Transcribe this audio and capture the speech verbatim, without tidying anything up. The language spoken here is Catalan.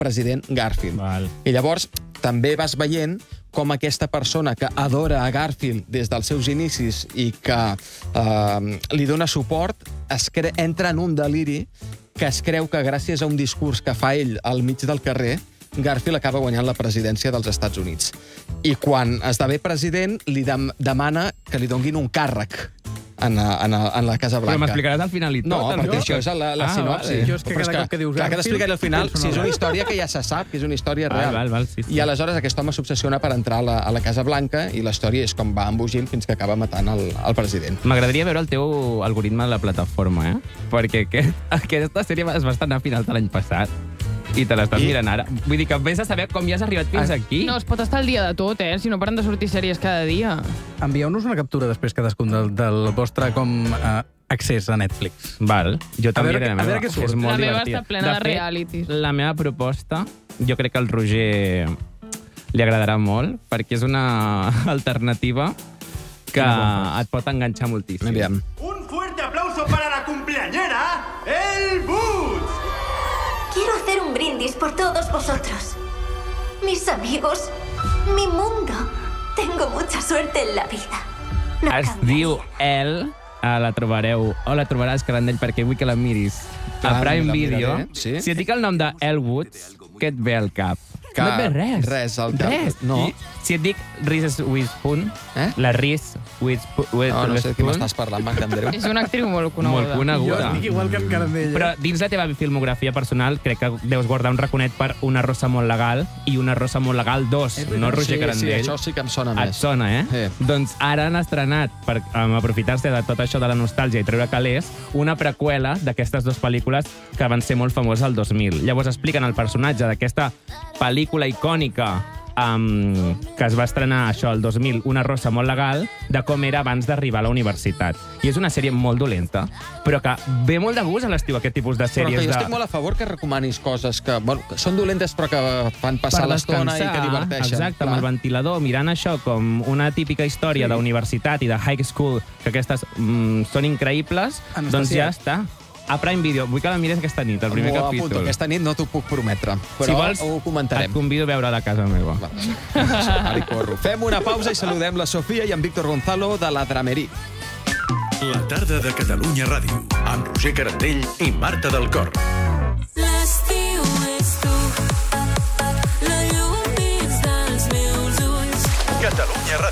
president Garfield. Val. I llavors també vas veient com aquesta persona que adora a Garfield des dels seus inicis i que eh, li dona suport, es cre... entra en un deliri que es creu que gràcies a un discurs que fa ell al mig del carrer, Garfield acaba guanyant la presidència dels Estats Units. I quan esdevé president, li dem demana que li donguin un càrrec en, en, en la Casa Blanca. Però m'explicaràs al final i tot? No, perquè això és la, la ah, sinopsi. Vale. Jo és que Però cada cop que dius clar, que Garfield, t'explicaré al final, penso en si és el una Garfield. història que ja se sap, que és una història real. Val, val, sí, sí. I aleshores aquest home s'obsessiona per entrar a la, a la Casa Blanca i la història és com va embogint fins que acaba matant el, el president. M'agradaria veure el teu algoritme de la plataforma, eh? Perquè aquest, aquesta sèrie es va estrenar a finals de l'any passat i te l'estàs I? mirant ara. Vull dir que vés a saber com ja has arribat fins aquí. No, es pot estar al dia de tot, eh? Si no paren de sortir sèries cada dia. Envieu-nos una captura després cadascun del, del vostre com eh, accés a Netflix. Val, jo també A veure diré la què- a meva. veure què surt. És molt La meva divertida. està plena de fet, realities. La meva proposta, jo crec que al Roger li agradarà molt, perquè és una alternativa que et pot enganxar moltíssim. Aviam. Un fuerte aplauso para la cumpleañera, El Boots. Quiero hacer un brindis por todos vosotros. Mis amigos, mi mundo. Tengo mucha suerte en la vida. No Es cambiaría. diu El, eh, la trobareu, o la trobaràs, Carandell, perquè vull que la miris a Ah, Prime la Video. miraré, sí. Si et dic el nom de El Woods, què et ve al cap? Cap, no et ve res. res al cap. Res. No. I si et dic Reese Witherspoon, Eh? la Reese Witherspoon... No, no sé de qui m'estàs parlant, Marc Andreu. És una actriu molt coneguda. Molt coneguda. Jo estic igual que en Carandell. Però dins la teva filmografia personal crec que deus guardar un raconet per Una rosa molt legal i Una rosa molt legal dos, no Roger Sí, sí, Carandell. això sí que em sona Et més. sona, eh? Sí. Doncs ara han estrenat, per um, aprofitar-se de tot això de la nostàlgia i treure calés, una preqüela d'aquestes dues pel·lícules que van ser molt famoses al dos mil. Llavors expliquen el personatge d'aquesta pel·lícula icònica um, que es va estrenar això el dos mil, Una rosa molt legal, de com era abans d'arribar a la universitat. I és una sèrie molt dolenta, però que ve molt de gust a l'estiu aquest tipus de Però sèries. que jo de... estic molt a favor que recomanis coses que, bueno, que són dolentes però que fan passar l'estona i que diverteixen. Exacte, amb el ventilador, mirant això com una típica història sí. d'universitat i de high school, que aquestes mm, són increïbles, Anastasia. doncs ja està. A Prime Video. Vull que la mires aquesta nit, el primer M'ho capítol. apunto. Aquesta nit no t'ho puc prometre, però si vols, ho et comentarem. convido a veure a la casa meva. Va, ara hi corro. Fem una pausa i saludem la Sofia i en Víctor Gonzalo de la Dramerí. La tarda de Catalunya Ràdio, amb Roger Carandell i Marta del Cor. L'estiu és tu, la llum dins dels meus ulls. Catalunya Ràdio.